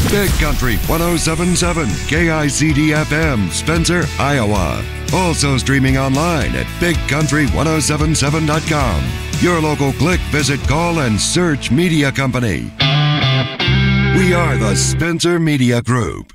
Big Country 1077 KICD FM, Spencer, Iowa. Also streaming online at bigcountry1077.com. Your local click, visit, call, and search media company. We are the Spencer Media Group.